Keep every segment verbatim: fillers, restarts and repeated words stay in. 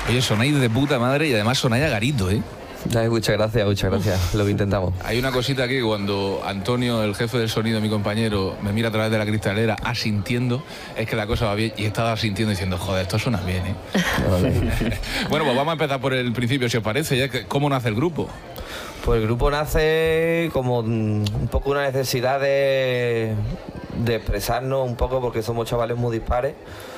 Oye, sonáis de puta madre y además sonáis a garito, ¿eh? Ay, muchas gracias, muchas gracias. Lo que intentamos. Hay una cosita aquí, cuando Antonio, el jefe del sonido, mi compañero, me mira a través de la cristalera asintiendo, es que la cosa va bien, y estaba asintiendo diciendo, joder, esto suena bien, ¿eh? Vale. Bueno, pues vamos a empezar por el principio, si os parece, ya que, ¿cómo nace el grupo? Pues el grupo nace como un poco una necesidad de, de expresarnos un poco, porque somos chavales muy dispares,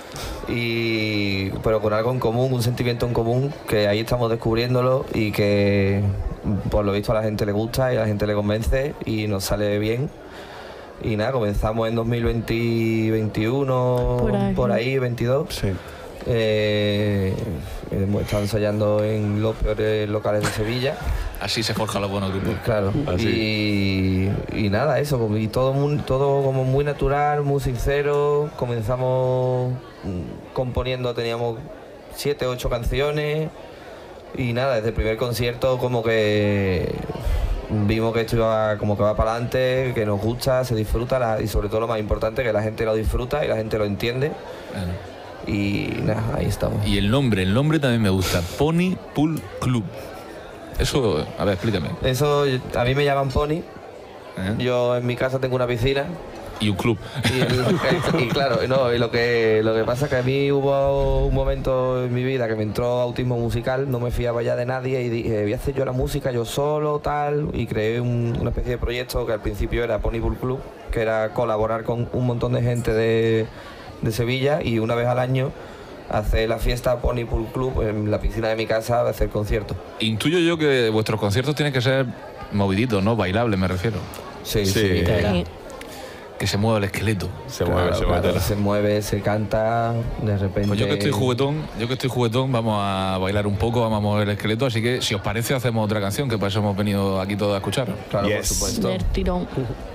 y pero con algo en común, un sentimiento en común, que ahí estamos descubriéndolo y que por lo visto a la gente le gusta y a la gente le convence y nos sale bien. Y nada, comenzamos en dos mil veinte, veintiuno, por ahí, por ahí veintidós. Sí. Eh, hemos estado ensayando en los peores locales de Sevilla. Así se forjan los buenos grupos. Claro. Y, y nada, eso, y todo, muy, todo como muy natural, muy sincero. Comenzamos componiendo, teníamos siete, ocho canciones. Y nada, desde el primer concierto como que vimos que esto iba como que va para adelante, que nos gusta, se disfruta, la, y sobre todo lo más importante, que la gente lo disfruta y la gente lo entiende. Bueno. Y nada, ahí estamos. Y el nombre, el nombre también me gusta, Pony Pool Club. Eso, a ver, explícame. Eso, a mí me llaman Pony. ¿Eh? Yo en mi casa tengo una piscina. Y un club. Y, el, y claro, no, y lo que lo que pasa es que a mí hubo un momento en mi vida que me entró autismo musical, no me fiaba ya de nadie y dije, voy a hacer yo la música yo solo, tal, y creé un, una especie de proyecto que al principio era Pony Pool Club, que era colaborar con un montón de gente de, de Sevilla y una vez al año hacer la fiesta Pony Pool Club en la piscina de mi casa, de hacer conciertos. Intuyo yo que vuestros conciertos tienen que ser moviditos, ¿no? Bailables, me refiero. Sí, Sí. sí. Sí. Que se mueva el esqueleto. Se Claro, mueve, se claro, mueve. se mueve, se canta, de repente... Pues yo que estoy juguetón, yo que estoy juguetón, vamos a bailar un poco, vamos a mover el esqueleto, así que si os parece hacemos otra canción, que para eso hemos venido aquí todos a escuchar. Claro, Yes. por supuesto. Del tirón.